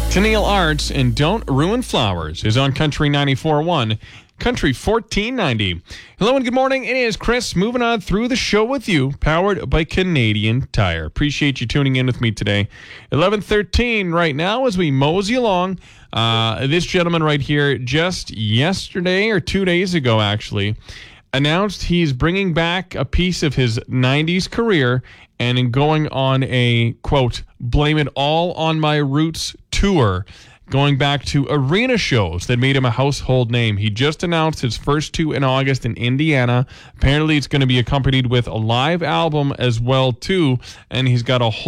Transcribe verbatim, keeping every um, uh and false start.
Tennille Arts and Don't Ruin Flowers is on Country ninety-four point one, Country fourteen ninety. Hello and good morning. It is Chris moving on through the show with you, powered by Canadian Tire. Appreciate you tuning in with me today. eleven thirteen right now as we mosey along. Uh, this gentleman right here just yesterday or two days ago actually announced he's bringing back a piece of his nineties career and in going on a, quote, blame it all on my roots tour, going back to arena shows that made him a household name. He just announced his first two in August in Indiana. Apparently it's going to be accompanied with a live album as well, too, and he's got a whole